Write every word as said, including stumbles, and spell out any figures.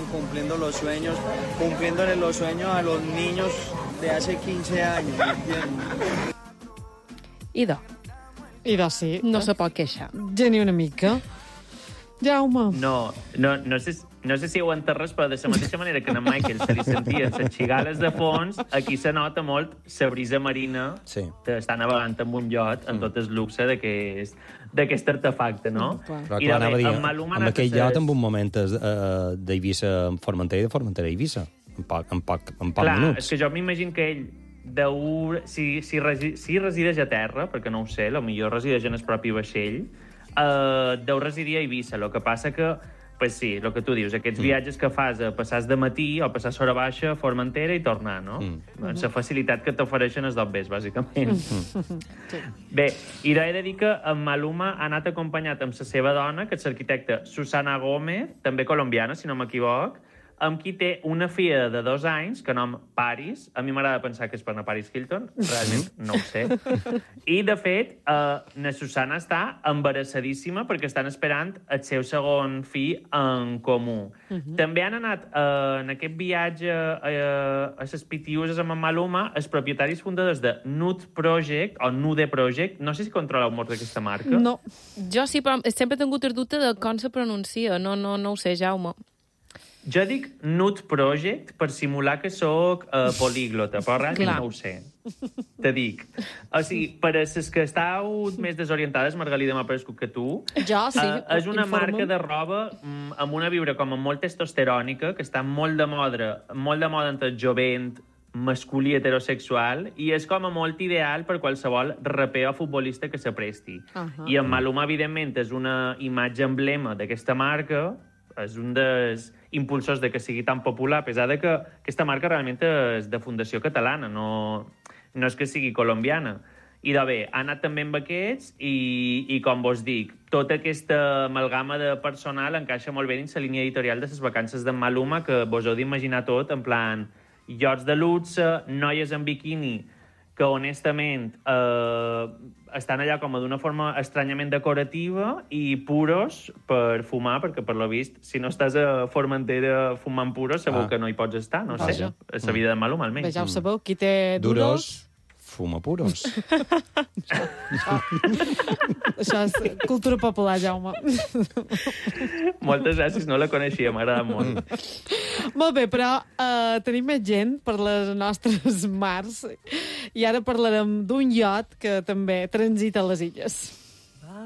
cumpliendo los sueños, cumpliéndole los sueños a los niños de hace quince años, ¿entiendes? Idò. Idò, sí. No se pot queixar. Ja ni una mica. Jaume. No, no, no sé, no sé si ho enterres, però de la mateixa manera que a Michael se li sentien les xigales de fons, aquí se nota molt la brisa marina sí. que està navegant amb un iot amb mm. tot el luxe d'aquest artefacte, no? Mm, clar, I clar, anava a dir, amb, amb aquell iot en un moment uh, d'Eivissa a Formentera i de Formentera a Eivissa, en poc, en poc, en poc clar, minuts. És que jo m'imagino que ell deu, si, si, resi, si resideix a terra, perquè no ho sé, potser resideix en el propi vaixell, Uh, deu residir a Eivissa. El que passa que, pues sí, el que tu dius, aquests mm. viatges que fas a passar de matí o passar a baixa, a Formentera i tornar, no? Mm. Amb la facilitat que t'ofereixen els dobbers, bàsicament. Mm. Sí. Bé, i he de dir que en Maluma ha anat acompanyat amb la seva dona, que és l'arquitecta Susana Gómez, també colombiana, si no m'equivoc, amb qui té una filla de dos anys, que nom Paris. A mi m'agrada pensar que és per anar a Paris Hilton, realment no ho sé. I, de fet, eh, na Susana està embarassadíssima perquè estan esperant el seu segon fill en comú. Uh -huh. També han anat eh, en aquest viatge eh, a les Pitiuses amb en Maluma els propietaris fundadors de Nude Project, o Nude Project. No sé si controleu molt d'aquesta marca. No. Jo sí, però sempre he tingut el dubte de com se pronuncia. No, no, no ho sé, Jaume. Jo dic Nude Project per simular que sóc uh, políglota, però realment Clar. no ho sé. Te dic. O sigui, per a les que estàu més desorientades, Margalida m'ha parescut que tu, jo, sí, uh, és una informa. marca de roba um, amb una vibra com a molt testosterònica, que està molt de moda, molt de moda entre el jovent, masculí heterosexual, i és com a molt ideal per qualsevol raper o futbolista que s'apresti. Uh -huh. I en Maluma, evidentment, és una imatge emblema d'aquesta marca, és un dels impulsors de que sigui tan popular, a pesar de que aquesta marca realment és de fundació catalana, no, no és que sigui colombiana. I de bé, ha anat també amb aquests i, i com vos dic, tota aquesta amalgama de personal encaixa molt bé dins la línia editorial de les vacances d'en Maluma, que vos heu d'imaginar tot, en plan, iots de luxe, noies en biquini, que honestament eh, estan allà com d'una forma estranyament decorativa, i puros per fumar, perquè per lo vist, si no estàs a Formentera fumant puros, segur ah. que no hi pots estar, no Vaja. sé. És la vida de Maluma, almenys. Bé, ja ho sabeu, qui té duros... duros fuma puros. oh. Això és cultura popular, Jaume. Moltes gràcies, no la coneixia, m'agrada molt. Molt bé, però uh, tenim més gent per les nostres mars i ara parlarem d'un iot que també transita a les illes.